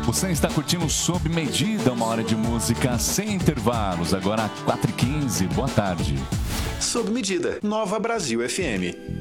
Você está curtindo Sob Medida, uma hora de música sem intervalos. Agora 4h15, boa tarde. Sob Medida, Nova Brasil FM.